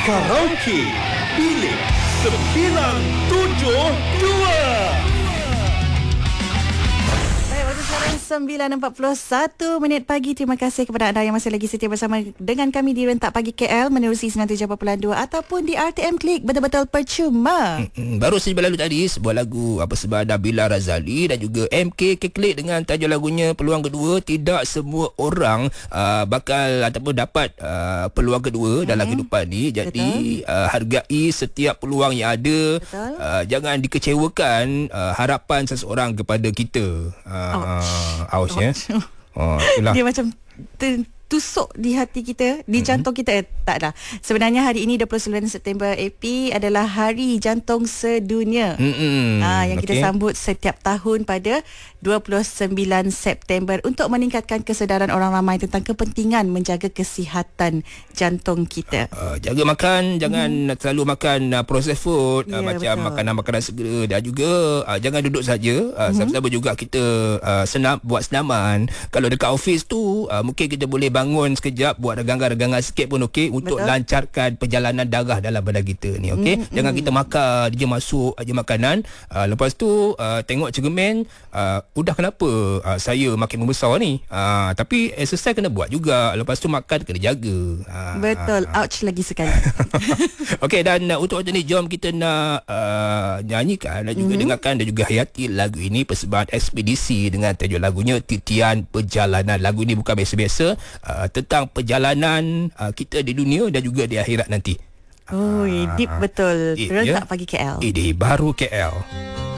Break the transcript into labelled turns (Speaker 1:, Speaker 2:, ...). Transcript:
Speaker 1: Karaoke Bilik 972.
Speaker 2: Sekarang 9.41 pagi. Terima kasih kepada anda yang masih lagi setia bersama dengan kami di Rentak Pagi KL menerusi 97.2 ataupun di RTM Klik. Betul-betul percuma.
Speaker 3: Baru saja berlalu tadi sebuah lagu bersama Nabila Razali dan juga MK Klik dengan tajuk lagunya Peluang Kedua. Tidak semua orang bakal ataupun dapat peluang kedua dalam kehidupan ni. Jadi hargai setiap peluang yang ada. Jangan dikecewakan harapan seseorang kepada kita. Ouch ya.
Speaker 2: Dia macam tusuk di hati kita, di jantung kita. Tak dah. Sebenarnya hari ini 29 September AP adalah Hari Jantung Sedunia. Yang kita sambut setiap tahun pada 29 September untuk meningkatkan kesedaran orang ramai tentang kepentingan menjaga kesihatan jantung kita.
Speaker 3: Jaga makan, jangan terlalu makan processed food, macam
Speaker 2: betul.
Speaker 3: makanan-makanan segera, dan juga jangan duduk saja. Sama-sama juga kita buat senaman. Kalau dekat office tu mungkin kita boleh bangun sekejap, buat regangan-regangan sikit pun okey untuk lancarkan perjalanan darah dalam badan kita ni, okey. Jangan kita makan je masuk aja makanan, lepas tu tengok cermin, udah kenapa saya makin membesar ni, tapi exercise kena buat juga, lepas tu makan kena jaga.
Speaker 2: Betul. Ouch lagi sekali.
Speaker 3: Okey, dan untuk waktu ni jom kita nak nyanyikan dan juga dengarkan dan juga hayati lagu ini persembahan Ekspedisi dengan tajuk lagunya Titian Perjalanan. Lagu ini bukan biasa-biasa, tentang perjalanan kita di dunia dan juga di akhirat nanti.
Speaker 2: Deep betul. Rentak Pagi KL.
Speaker 3: Ini baru KL.